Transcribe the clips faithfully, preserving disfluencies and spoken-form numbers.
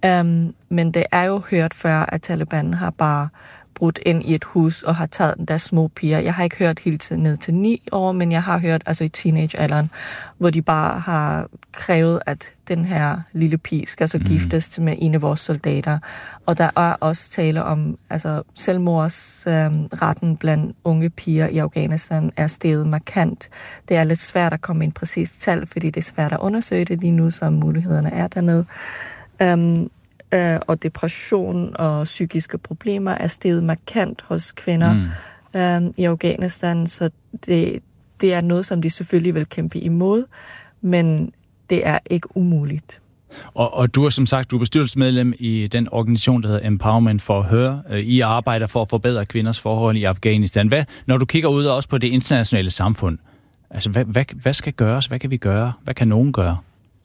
Um, men det er jo hørt før, at Taliban har bare brudt ind i et hus og har taget deres små piger. Jeg har ikke hørt hele tiden ned til ni år, men jeg har hørt altså i teenagealderen, hvor de bare har krævet, at den her lille pige skal så giftes mm. med en af vores soldater. Og der er også tale om, altså selvmordsretten øhm, blandt unge piger i Afghanistan er steget markant. Det er lidt svært at komme ind præcist tal, fordi det er svært at undersøge det lige nu, som mulighederne er dernede. Um, Uh, og depression og psykiske problemer er steget markant hos kvinder mm. uh, i Afghanistan, så det, det er noget, som de selvfølgelig vil kæmpe imod, men det er ikke umuligt. Og, og du er som sagt, du er bestyrelsesmedlem i den organisation, der hedder Empowerment for Her. I arbejder for at forbedre kvinders forhold i Afghanistan. Hvad, når du kigger ud også på det internationale samfund, altså hvad, hvad, hvad skal gøres? Hvad kan vi gøre? Hvad kan nogen gøre?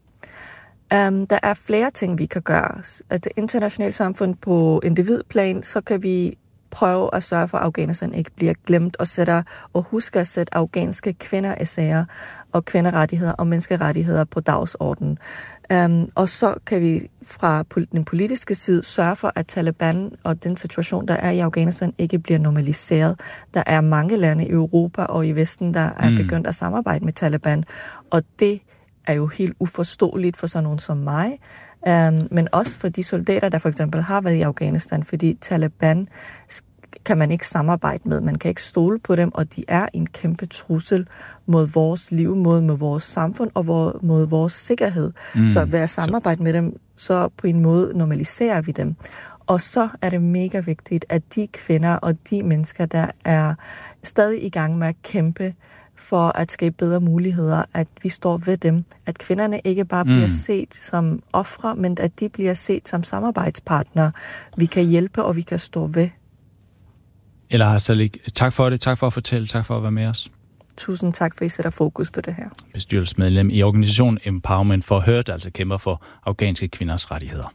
Um, der er flere ting, vi kan gøre. At det internationale samfund på individplan, så kan vi prøve at sørge for, at Afghanistan ikke bliver glemt, og, sætter, og huske at sætte afghanske kvinderessager og kvinderettigheder og menneskerettigheder på dagsordenen. Um, og så kan vi fra den politiske side sørge for, at Taliban og den situation, der er i Afghanistan, ikke bliver normaliseret. Der er mange lande i Europa og i Vesten, der er mm. begyndt at samarbejde med Taliban, og det er jo helt uforståeligt for sådan nogen som mig, um, men også for de soldater, der for eksempel har været i Afghanistan, fordi Taliban kan man ikke samarbejde med, man kan ikke stole på dem, og de er en kæmpe trussel mod vores liv, mod, mod vores samfund og mod, mod vores sikkerhed. Mm. Så ved at samarbejde med dem, så på en måde normaliserer vi dem. Og så er det mega vigtigt, at de kvinder og de mennesker, der er stadig i gang med at kæmpe for at skabe bedre muligheder, at vi står ved dem. At kvinderne ikke bare bliver mm. set som ofre, men at de bliver set som samarbejdspartnere. Vi kan hjælpe, og vi kan stå ved. Ella Hasalik, tak for det. Tak for at fortælle. Tak for at være med os. Tusind tak, for at I sætter fokus på det her. Bestyrelsesmedlem i organisationen Empowerment for Her, der altså kæmper for afghanske kvinders rettigheder.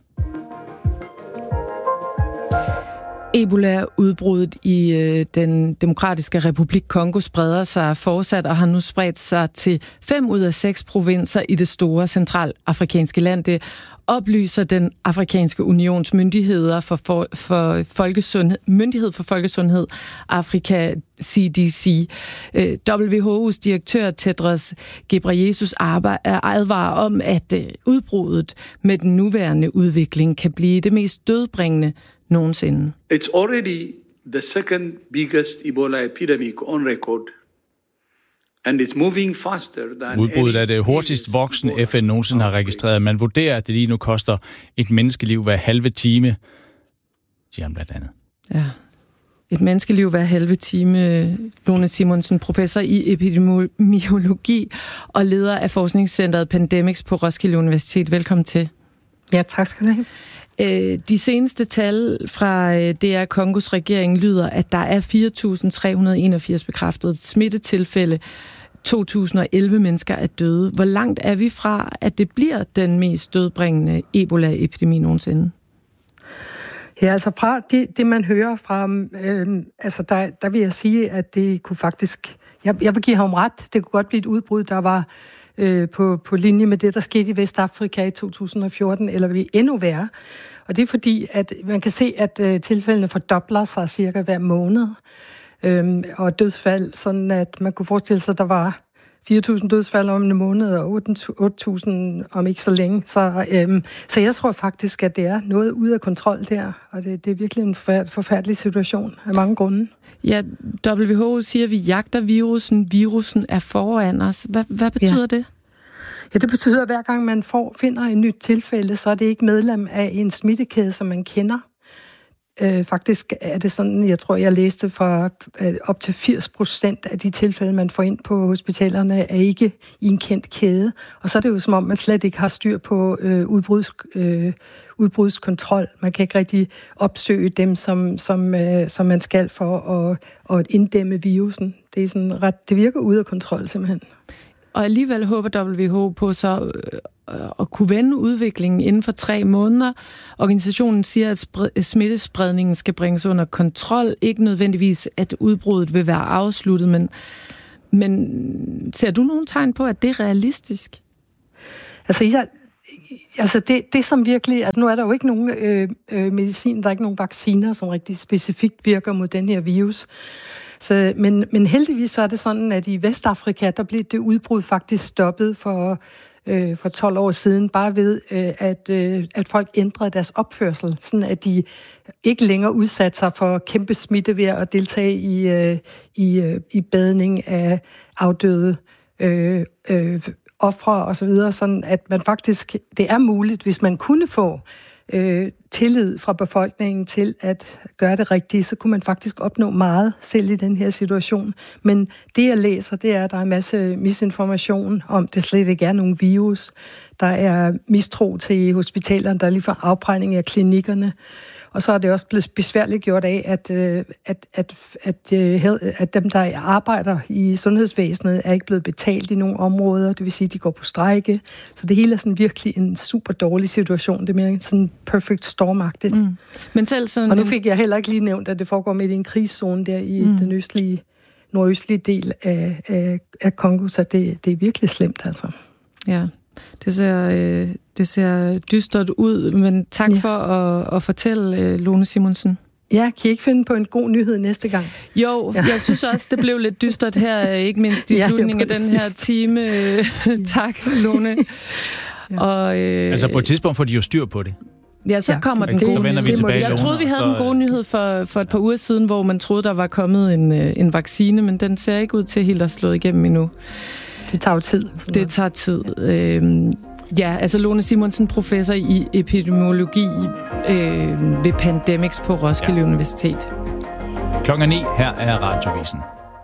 Ebola-udbruddet i øh, den demokratiske republik Kongo spreder sig fortsat og har nu spredt sig til fem ud af seks provinser i det store centralafrikanske land. Det oplyser den afrikanske unions myndigheder for, for, for folkesundhed, myndighed for folkesundhed, Afrika C D C. Øh, W H O's direktør Tedros Ghebreyesus advarer om, at øh, udbruddet med den nuværende udvikling kan blive det mest dødbringende nogensinde. It's already the second biggest Ebola epidemic on record. And it's moving faster than Udbruddet er det hurtigst voksende F N nogensinde har registreret. Man vurderer, at det lige nu koster et menneskeliv hver halve time, siger han blandt andet. Ja, et menneskeliv hver halve time. Lone Simonsen, professor i epidemiologi og leder af forskningscentret Pandemics på Roskilde Universitet. Velkommen til. Ja, tak skal du have. De seneste tal fra D R Kongos regering lyder, at der er fire tusind tre hundrede og enogfirs bekræftede smittetilfælde. to tusind og elleve mennesker er døde. Hvor langt er vi fra, at det bliver den mest dødbringende Ebola-epidemi nogensinde? Ja, altså fra det, det man hører fra, øh, altså der, der vil jeg sige, at det kunne faktisk, jeg, jeg vil give ham ret, det kunne godt blive et udbrud, der var øh, på, på linje med det, der skete i Vestafrika i to tusind og fjorten, eller vil endnu værre. Og det er fordi, at man kan se, at øh, tilfældene fordobler sig cirka hver måned, øhm, og dødsfald, sådan at man kunne forestille sig, at der var fire tusind dødsfald om en måned, og otte tusind om ikke så længe. Så, øhm, så jeg tror faktisk, at det er noget ude af kontrol der, og det, det er virkelig en forfærdelig situation af mange grunde. Ja, W H O siger, at vi jagter virusen. Virusen er foran os. Hvad, hvad betyder ja. det? Ja, det betyder, at hver gang man får, finder et nyt tilfælde, så er det ikke medlem af en smittekæde, som man kender. Øh, faktisk er det sådan, jeg tror, jeg læste for øh, op til firs procent af de tilfælde, man får ind på hospitalerne, er ikke i en kendt kæde. Og så er det jo som om, man slet ikke har styr på øh, udbruds, øh, udbrudskontrol. Man kan ikke rigtig opsøge dem, som, som, øh, som man skal for at, at inddæmme virusen. Det, er sådan ret, det virker ude af kontrol simpelthen. Og alligevel håber W H O på så øh, at kunne vende udviklingen inden for tre måneder. Organisationen siger, at spred- smittespredningen skal bringes under kontrol. Ikke nødvendigvis, at udbruddet vil være afsluttet, men, men ser du nogle tegn på, at det er realistisk? Altså, jeg, altså det, det som virkelig, at nu er der jo ikke nogen øh, øh, medicin, der er ikke nogen vacciner, som rigtig specifikt virker mod den her virus. Så, men, men heldigvis så er det sådan, at i Vestafrika, der blev det udbrud faktisk stoppet for, øh, for tolv år siden, bare ved, øh, at, øh, at folk ændrede deres opførsel, sådan at de ikke længere udsatte sig for kæmpe smitte ved at deltage i, øh, i, øh, i badning af afdøde øh, øh, ofre og så videre, sådan at man faktisk, det er muligt, hvis man kunne få øh, tillid fra befolkningen til at gøre det rigtigt, så kunne man faktisk opnå meget selv i den her situation. Men det, jeg læser, det er, at der er en masse misinformation om, det slet ikke er nogen virus. Der er mistro til hospitalerne, der er lige for afbrænding af klinikkerne. Og så er det også blevet besværligt gjort af, at, at, at, at, at dem, der arbejder i sundhedsvæsenet, er ikke blevet betalt i nogle områder. Det vil sige, at de går på strejke. Så det hele er sådan virkelig en super dårlig situation. Det er mere sådan perfect storm-agtigt. Mm. Men selv sådan og nu fik jeg heller ikke lige nævnt, at det foregår midt i en krigszone der i mm. den østlige, nordøstlige del af, af, af Kongo. Så det, det er virkelig slemt, altså. Ja. Det ser, øh, det ser dystert ud, men tak ja. for at, at fortælle, øh, Lone Simonsen. Ja, kan I ikke finde på en god nyhed næste gang? Jo, ja. Jeg synes også, det blev lidt dystert her, ikke mindst i ja, slutningen af den her time. Ja. Tak, Lone. Ja. Og, øh, altså på et tidspunkt får de jo styr på det. Ja, så ja, kommer den gode nyhed. Vi tilbage, jeg troede, vi havde så den gode nyhed for, for et par uger siden, hvor man troede, der var kommet en, en vaccine, men den ser ikke ud til helt at slå igennem endnu. Det tager jo tid. Det tager tid. Øhm, ja, altså Lone Simonsen, professor i epidemiologi øh, ved Pandemics på Roskilde ja. Universitet. Klokken ni, her er Radioavisen.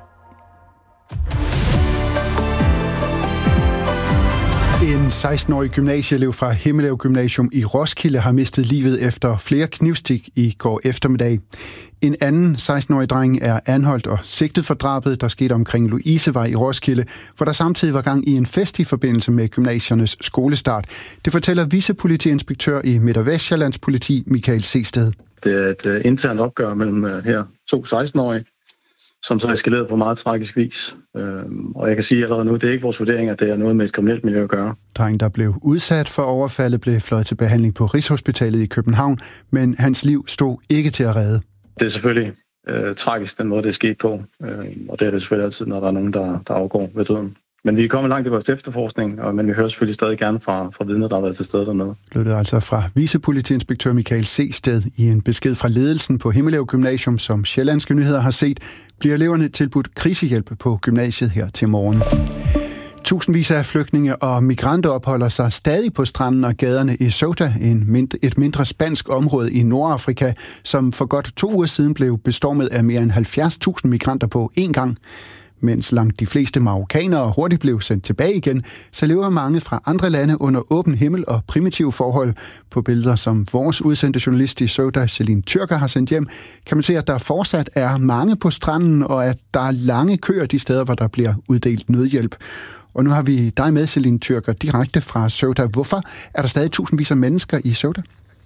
En seksten-årig gymnasieelev fra Himmelev Gymnasium i Roskilde har mistet livet efter flere knivstik i går eftermiddag. En anden seksten-årig dreng er anholdt og sigtet for drabet, der skete omkring Louisevej i Roskilde, hvor der samtidig var gang i en fest i forbindelse med gymnasiernes skolestart. Det fortæller vicepolitiinspektør i Midt- og Vestsjællands politi, Michael Sehsted. Det er et uh, internt opgør mellem uh, her to seksten-årige, som så eskalerede på meget tragisk vis. Øhm, og jeg kan sige allerede nu, det er ikke vores vurdering, at det er noget med et kriminelt miljø at gøre. Drengen, der blev udsat for overfaldet, blev fløjet til behandling på Rigshospitalet i København, men hans liv stod ikke til at redde. Det er selvfølgelig øh, tragisk, den måde, det er sket på. Øh, og det er det selvfølgelig altid, når der er nogen, der, der afgår ved døden. Men vi er kommet langt i vores efterforskning, og, men vi hører selvfølgelig stadig gerne fra, fra vidner, der har været til stede dernede. Lød altså fra vicepolitiinspektør Michael Sehsted i en besked fra ledelsen på Himmelev Gymnasium, som Sjællandske Nyheder har set, bliver eleverne tilbudt krisehjælp på gymnasiet her til morgen. Tusindvis af flygtninge og migranter opholder sig stadig på stranden og gaderne i Ceuta, en mindre, et mindre spansk område i Nordafrika, som for godt to uger siden blev bestormet af mere end halvfjerds tusind migranter på én gang. Mens langt de fleste marokkanere hurtigt blev sendt tilbage igen, så lever mange fra andre lande under åben himmel og primitive forhold. På billeder, som vores udsendte journalist i Ceuta, Celine Tyrker, har sendt hjem, kan man se, at der fortsat er mange på stranden, og at der er lange køer de steder, hvor der bliver uddelt nødhjælp. Og nu har vi dig med, Celine Tyrker, direkte fra Ceuta. Hvorfor er der stadig tusindvis af mennesker i Ceuta?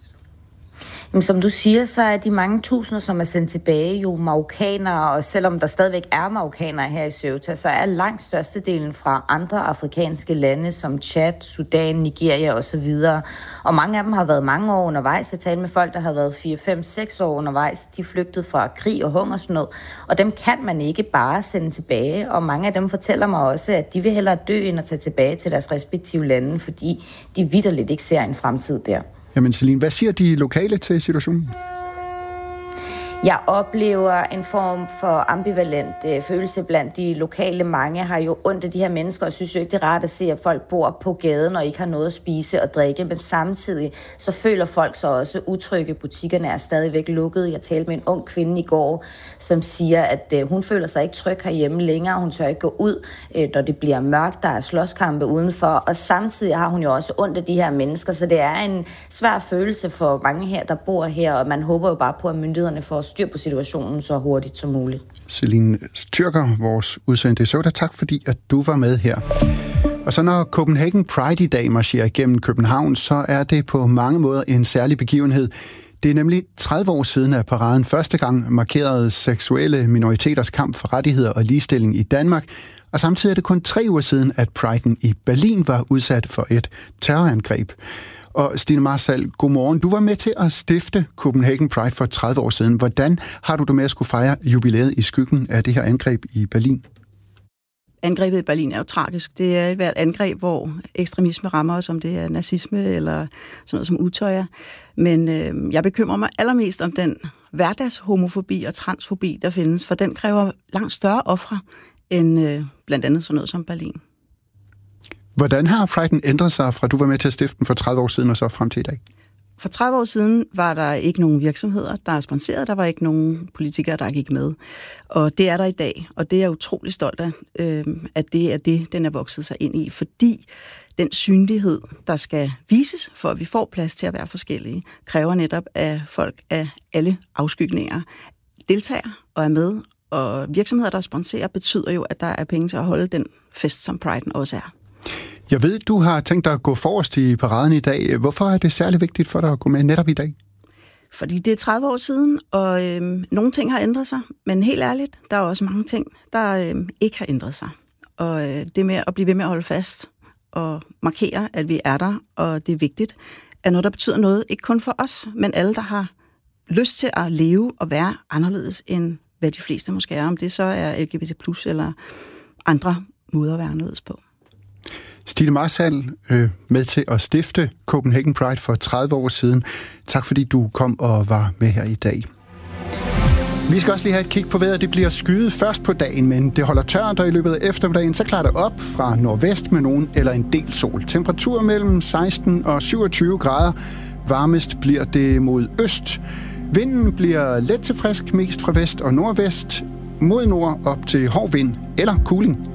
Jamen, som du siger, så er de mange tusinder, som er sendt tilbage, jo marokkanere, og selvom der stadigvæk er marokkanere her i Ceuta, så er langt størstedelen fra andre afrikanske lande, som Chad, Sudan, Nigeria osv. Og mange af dem har været mange år undervejs. Jeg talte med folk, der har været fire, fem, seks år undervejs. De flygtede fra krig og hungersnød, og dem kan man ikke bare sende tilbage. Og mange af dem fortæller mig også, at de vil hellere dø, end at tage tilbage til deres respektive lande, fordi de vitterligt ikke ser en fremtid der. Jamen Celine, hvad siger de lokale til situationen? Jeg oplever en form for ambivalent øh, følelse blandt de lokale. Mange har jo ondt af de her mennesker, og synes jo ikke, det er rart at se, at folk bor på gaden og ikke har noget at spise og drikke. Men samtidig så føler folk så også utrygge. Butikkerne er stadigvæk lukket. Jeg talte med en ung kvinde i går, som siger, at øh, hun føler sig ikke tryg herhjemme længere. Hun tør ikke gå ud, øh, når det bliver mørkt. Der er slåskampe udenfor. Og samtidig har hun jo også ondt af de her mennesker. Så det er en svær følelse for mange her, der bor her. Og man håber jo bare på, at myndighederne får styr på situationen så hurtigt som muligt. Celine Tyrker, vores udsendte i Ceuta, tak fordi at du var med her. Og så når Copenhagen Pride i dag marcherer igennem København, så er det på mange måder en særlig begivenhed. Det er nemlig tredive år siden, at paraden første gang markerede seksuelle minoriteters kamp for rettigheder og ligestilling i Danmark. Og samtidig er det kun tre uger siden, at Priden i Berlin var udsat for et terrorangreb. Og Stine Marstal, godmorgen. Du var med til at stifte Copenhagen Pride for tredive år siden. Hvordan har du det med at skulle fejre jubilæet i skyggen af det her angreb i Berlin? Angrebet i Berlin er jo tragisk. Det er et hvert angreb, hvor ekstremisme rammer os, om det er nazisme eller sådan noget som Utøya. Men øh, jeg bekymrer mig allermest om den hverdagshomofobi og transfobi, der findes, for den kræver langt større ofre end øh, blandt andet sådan noget som Berlin. Hvordan har Priden ændret sig fra du var med til at stifte den for tredive år siden og så frem til i dag? For tredive år siden var der ikke nogen virksomheder, der er sponsoreret. Der var ikke nogen politikere, der gik med. Og det er der i dag, og det er jeg utrolig stolt af, øh, at det er det, den er vokset sig ind i. Fordi den synlighed, der skal vises, for at vi får plads til at være forskellige, kræver netop, at folk af alle afskygninger deltager og er med. Og virksomheder, der sponsorerer, betyder jo, at der er penge til at holde den fest, som Priden også er. Jeg ved, du har tænkt dig at gå forrest i paraden i dag. Hvorfor er det særlig vigtigt for dig at gå med netop i dag? Fordi det er tredive år siden, og øhm, nogle ting har ændret sig. Men helt ærligt, der er også mange ting, der øhm, ikke har ændret sig. Og øh, det med at blive ved med at holde fast og markere, at vi er der, og det er vigtigt, er noget, der betyder noget, ikke kun for os, men alle, der har lyst til at leve og være anderledes, end hvad de fleste måske er. Om det så er L G B T plus eller andre måder at være anderledes på. Stine Marstal, øh, med til at stifte Copenhagen Pride for tredive år siden. Tak fordi du kom og var med her i dag. Vi skal også lige have et kig på vejret. Det bliver skyet først på dagen, men det holder tørt, og i løbet af eftermiddagen så klarer det op fra nordvest med nogen eller en del sol. Temperatur mellem seksten og syvogtyve grader. Varmest bliver det mod øst. Vinden bliver let til frisk, mest fra vest og nordvest. Mod nord op til hård vind eller kuling.